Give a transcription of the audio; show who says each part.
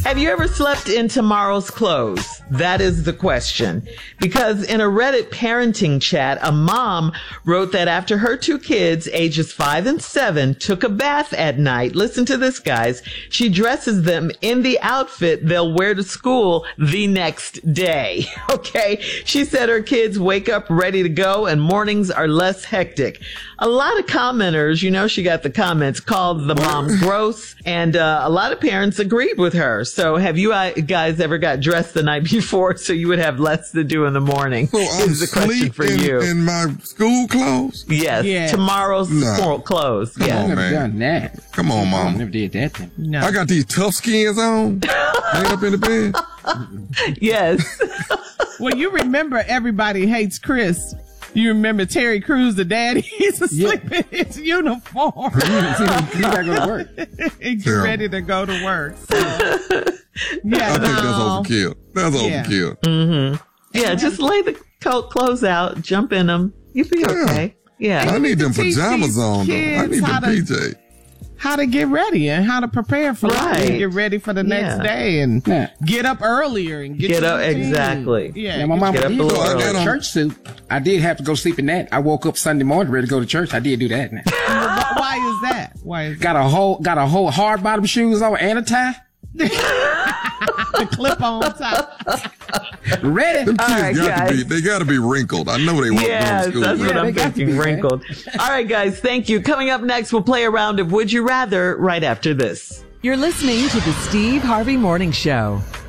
Speaker 1: Have you ever slept in tomorrow's clothes? That is the question. Because in a Reddit parenting chat, a mom wrote that after her two kids, ages 5 and 7, took a bath at night, listen to this, guys, she dresses them in the outfit they'll wear to school the next day. Okay? She said her kids wake up ready to go and mornings are less hectic. A lot of commenters, you know, she got the comments, called the mom gross, and a lot of parents agreed with her. So have you guys ever got dressed the night before so you would have less to do in the morning?
Speaker 2: So
Speaker 1: is the question for you.
Speaker 2: In my school clothes?
Speaker 1: Yes. Yeah. Tomorrow's school clothes.
Speaker 2: Come on,
Speaker 3: I've never
Speaker 2: man.
Speaker 3: done that.
Speaker 2: Come on, Mom.
Speaker 3: I never did that thing.
Speaker 4: No.
Speaker 2: I got these tough skins on, laid up in the bed.
Speaker 1: Yes.
Speaker 4: Well, you remember Everybody Hates Chris. You remember Terry Crews, the daddy? He's asleep in his uniform.
Speaker 3: He gotta go to work.
Speaker 4: He's ready to go to work. So, yeah,
Speaker 2: I think that's overkill. That's overkill.
Speaker 1: Mm-hmm. Yeah, just lay the clothes out, jump in them. You'll be okay. Yeah.
Speaker 2: I need them pajamas on, though. I need them PJ.
Speaker 4: How to get ready and how to prepare for life and get ready for the next day and get up earlier and get
Speaker 1: up. Exactly.
Speaker 4: Yeah.
Speaker 3: My mom
Speaker 1: get up a little early.
Speaker 3: a church suit. I did have to go sleep in that. I woke up Sunday morning ready to go to church. I did do that.
Speaker 4: Why is that? Why is
Speaker 3: got a whole hard bottom shoes on and a tie.
Speaker 4: The clip on top.
Speaker 3: Ready.
Speaker 2: Them kids they gotta be wrinkled. I know they won't go to school.
Speaker 1: That's what I'm thinking, wrinkled. All right, guys, thank you. Coming up next, we'll play a round of Would You Rather right after this.
Speaker 5: You're listening to the Steve Harvey Morning Show.